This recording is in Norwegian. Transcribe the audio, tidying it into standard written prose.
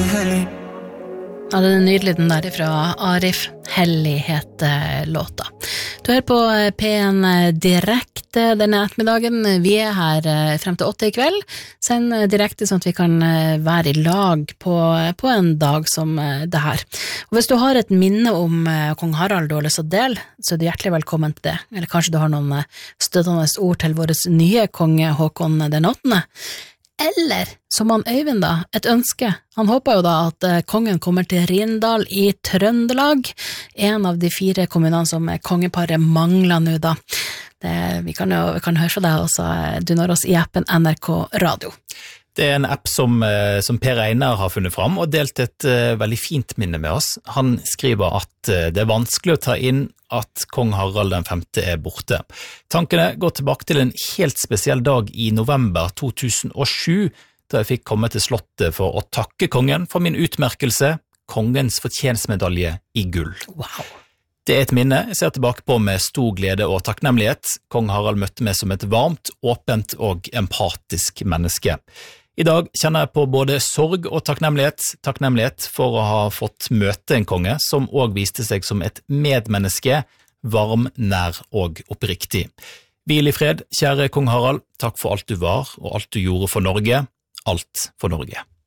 Ja, det nydelig den der fra Arif Hellig heter låta. Du hører på P1 direkte denne ettermiddagen. Vi her frem til 8 i kveld. Send direkte sånn at vi kan være i lag på en dag som det her. Og hvis du har et minne om kong Harald du har lyst til å dele, så er du hjertelig velkommen til det. Eller kanskje du har noen støttende ord til vår nye konge Håkon den 8. Eller, som han Øyvind da, et ønske. Han håper jo da at kongen kommer til Rindal i Trøndelag, en av de 4 kommunene som kongeparet mangler nå da. Vi kan høre fra deg også, du når oss i appen NRK Radio. Det en app som Per Einar har funnet fram og delt et veldig fint minne med oss. Han skriver at det vanskelig å ta inn at kong Harald den 5. borte. Tankene går tilbake til en helt spesiell dag i november 2007, da jeg fikk komme til slottet for å takke kongen for min utmerkelse, kongens fortjenstmedalje i gull. Wow! Det et minne jeg ser tilbake på med stor glede og takknemlighet. Kong Harald møtte meg som et varmt, åpent og empatisk menneske. I dag kjenner jeg på både sorg og takknemlighet for å ha fått møte en konge som også viste seg som et medmenneske, varm, nær og oppriktig. Hvil i fred, kjære kong Harald, takk for alt du var og alt du gjorde for Norge, alt for Norge.